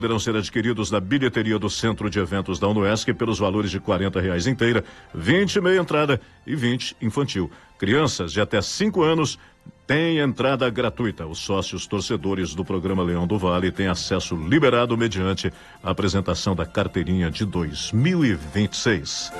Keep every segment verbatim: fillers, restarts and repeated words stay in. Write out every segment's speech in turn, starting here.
Poderão ser adquiridos na bilheteria do Centro de Eventos da UNOESC pelos valores de quarenta reais inteira, vinte meia entrada e vinte infantil. Crianças de até cinco anos têm entrada gratuita. Os sócios torcedores do programa Leão do Vale têm acesso liberado mediante a apresentação da carteirinha de dois mil e vinte e seis.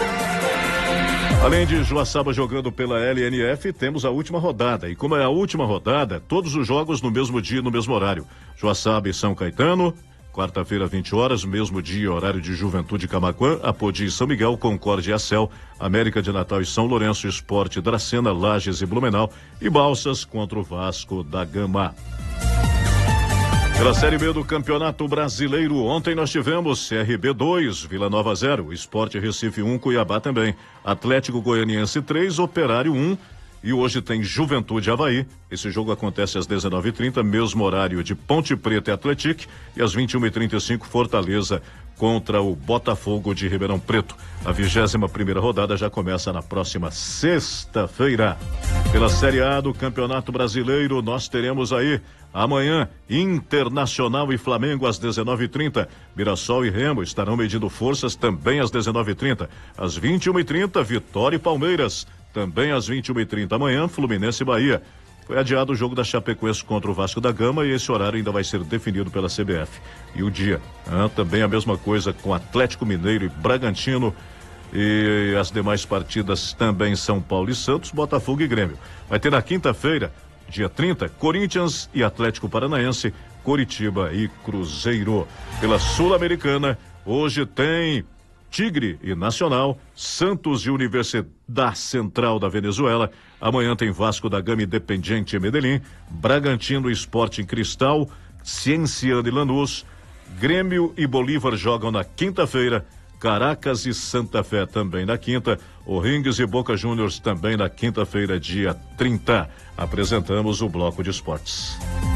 Além de Joaçaba jogando pela L N F, temos a última rodada. E como é a última rodada, todos os jogos no mesmo dia e no mesmo horário. Joaçaba e São Caetano, quarta-feira, vinte horas, mesmo dia, horário de Juventude Camaquã, Apodi e São Miguel, Concórdia e Acel, América de Natal e São Lourenço, Esporte Dracena, Lages e Blumenau e Balsas contra o Vasco da Gama. Pela Série B do Campeonato Brasileiro, ontem nós tivemos C R B dois, Vila Nova zero, Sport Recife um, Cuiabá também, Atlético Goianiense três, Operário um, e hoje tem Juventude Avaí. Esse jogo acontece às dezenove e trinta, mesmo horário de Ponte Preta e Atlético, e às vinte e uma e trinta e cinco, Fortaleza contra o Botafogo de Ribeirão Preto. A vigésima primeira rodada já começa na próxima sexta-feira. Pela Série A do Campeonato Brasileiro, nós teremos aí amanhã Internacional e Flamengo às dezenove e trinta. Mirassol e Remo estarão medindo forças também às dezenove e trinta. Às vinte e uma e trinta, Vitória e Palmeiras. Também às vinte e uma e trinta amanhã, Fluminense e Bahia. Foi adiado o jogo da Chapecoense contra o Vasco da Gama e esse horário ainda vai ser definido pela C B F. E o dia, ah, também a mesma coisa com Atlético Mineiro e Bragantino. E as demais partidas também São Paulo e Santos, Botafogo e Grêmio. Vai ter na quinta-feira, dia trinta, Corinthians e Atlético Paranaense, Coritiba e Cruzeiro. Pela Sul-Americana, hoje tem Tigre e Nacional, Santos e Universidade Central da Venezuela. Amanhã tem Vasco da Gama, Independiente e Medellín, Bragantino e Sporting Cristal, Cienciano e Lanús, Grêmio e Bolívar jogam na quinta-feira, Caracas e Santa Fé também na quinta, O'Higgins e Boca Juniors também na quinta-feira, dia trinta. Apresentamos o bloco de esportes.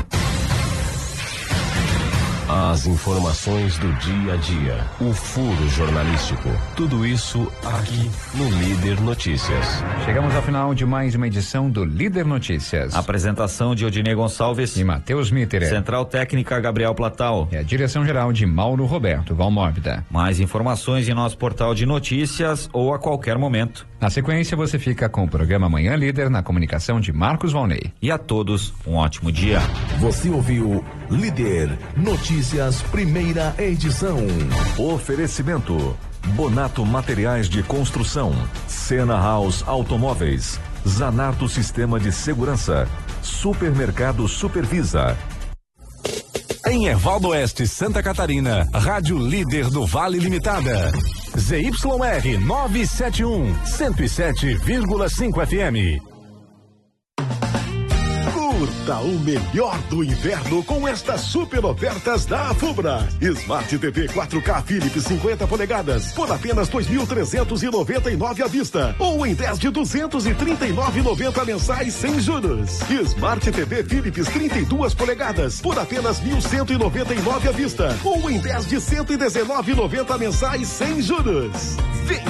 As informações do dia a dia, o furo jornalístico, tudo isso aqui no Líder Notícias. Chegamos ao final de mais uma edição do Líder Notícias. Apresentação de Odinei Gonçalves e Matheus Mitter. Central Técnica Gabriel Platal. E a direção geral de Mauro Roberto Valmórbida. Mais informações em nosso portal de notícias ou a qualquer momento. Na sequência, você fica com o programa Manhã Líder na comunicação de Marcos Valnei. E a todos, um ótimo dia. Você ouviu Líder Notícias, primeira edição. Oferecimento: Bonato Materiais de Construção, Sena House Automóveis, Zanarto Sistema de Segurança, Supermercado Supervisa. Em Ervaldo Oeste, Santa Catarina, Rádio Líder do Vale Limitada. Z Y R novecentos e setenta e um, cento e sete vírgula cinco F M. Curta o melhor do inverno com estas super ofertas da Fubra. Smart T V quatro K Philips cinquenta polegadas por apenas dois mil trezentos e noventa e nove à vista ou em dez de duzentos e trinta e nove reais e noventa centavos mensais sem juros. Smart T V Philips trinta e duas polegadas por apenas mil cento e noventa e nove à vista ou em dez de cento e dezenove reais e noventa centavos mensais sem juros. Vem